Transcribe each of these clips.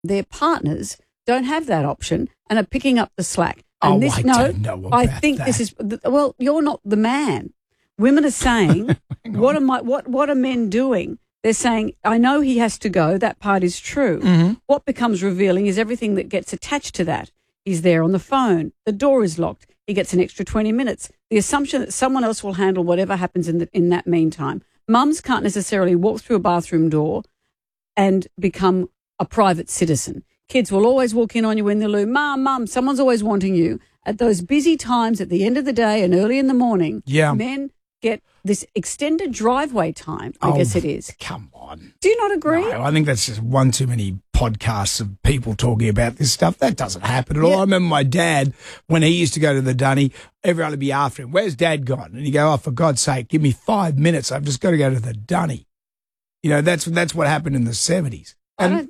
their partners don't have that option and are picking up the slack. Oh, And I don't know about I think that. this is, well, you're not the man. Women are saying, what are men doing? They're saying, I know he has to go. That part is true. Mm-hmm. What becomes revealing is everything that gets attached to that. He's there on the phone. The door is locked. He gets an extra 20 minutes. The assumption that someone else will handle whatever happens in that meantime. Mums can't necessarily walk through a bathroom door and become a private citizen. Kids will always walk in on you in the loo. Mum, someone's always wanting you. At those busy times at the end of the day and early in the morning, men get this extended driveway time, I guess it is. Come on. Do you not agree? No, I think that's just one too many podcasts of people talking about this stuff. That doesn't happen at all. I remember my dad, when he used to go to the dunny, everyone would be after him, where's Dad gone? And he'd go, oh, for God's sake, give me 5 minutes. I've just got to go to the dunny. You know, that's what happened in the 70s. And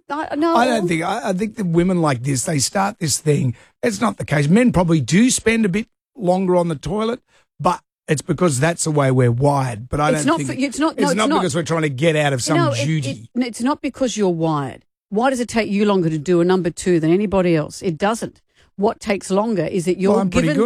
I think the women like this, they start this thing. It's not the case. Men probably do spend a bit longer on the toilet, but it's because that's the way we're wired. But I don't think it's not because we're trying to get out of some duty. It's not because you're wired. Why does it take you longer to do a number 2 than anybody else? It doesn't. What takes longer is that you're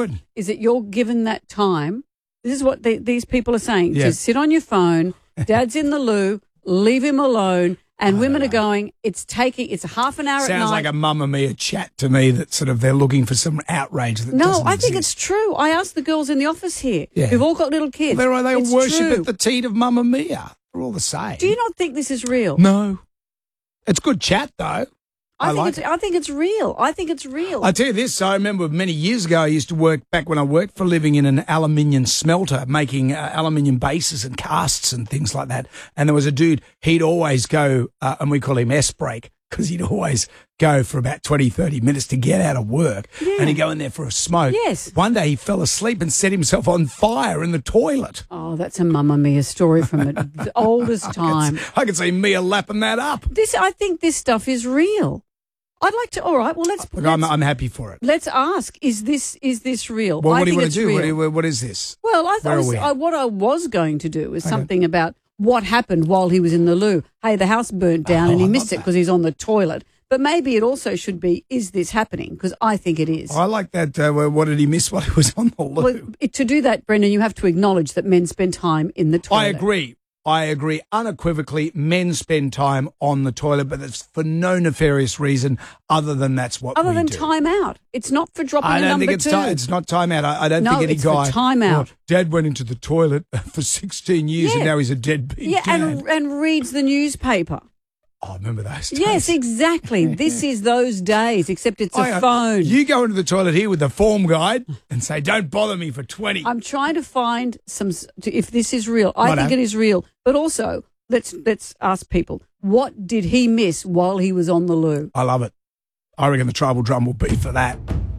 given that time. This is what these people are saying. Yeah. Just sit on your phone. Dad's in the loo. Leave him alone. And women are going, it's a half an hour at night. Sounds like a Mamma Mia chat to me that sort of they're looking for some outrage that doesn't I think exist. it's true. I asked the girls in the office here who've all got little kids. Well, they it's worship true. at the teat of Mamma Mia. They're all the same. Do you not think this is real? No. It's good chat, though. I think it's real. I think it's real. I tell you this, I remember many years ago I used to work, back when I worked for a living, in an aluminium smelter, making aluminium bases and casts and things like that. And there was a dude, he'd always go, and we call him S-break, because he'd always go for about 20, 30 minutes to get out of work. Yeah. And he'd go in there for a smoke. Yes. One day he fell asleep and set himself on fire in the toilet. Oh, that's a Mamma Mia story from the oldest time. I could see Mia lapping that up. I think this stuff is real. I'd like to. All right. Well, I'm happy for it. Let's ask: Is this real? Well, what do you want to do? What is this? Well, what I was going to do is something about what happened while he was in the loo. Hey, the house burnt down and he missed it because he's on the toilet. But maybe it also should be: is this happening? Because I think it is. I like that. What did he miss while he was on the loo? Well, to do that, Brendan, you have to acknowledge that men spend time in the toilet. I agree unequivocally. Men spend time on the toilet, but it's for no nefarious reason other than that's what we do. Other than time out. It's not for dropping a number 2. It's not time out. I don't think any guy. For time out. Dad went into the toilet for 16 years and now he's a deadbeat dad. and reads the newspaper. Oh, I remember those days. Yes, exactly. This is those days, except it's a phone. You go into the toilet here with the form guide and say, don't bother me for 20. I'm trying to find if this is real. I think it is real. But also, let's ask people, what did he miss while he was on the loo? I love it. I reckon the tribal drum will be for that.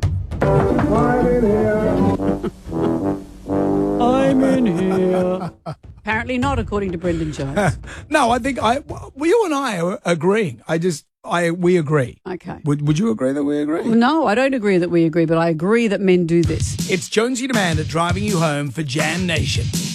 I'm in here. Apparently not, according to Brendan Jones. No, I think you and I are agreeing. We agree. Okay. Would you agree that we agree? Well, no, I don't agree that we agree, but I agree that men do this. It's Jonesy and Amanda driving you home for Jan Nation.